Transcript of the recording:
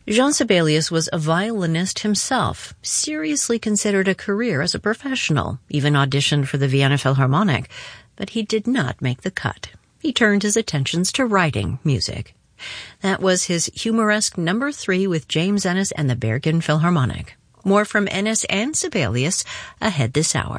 Jean Sibelius was a violinist himself, seriously considered a career as a professional, even auditioned for the Vienna Philharmonic, but he did not make the cut. He turned his attentions to writing music. That was his humoresque number 3 with James Ennis and the Bergen Philharmonic. More from Ennis and Sibelius ahead this hour.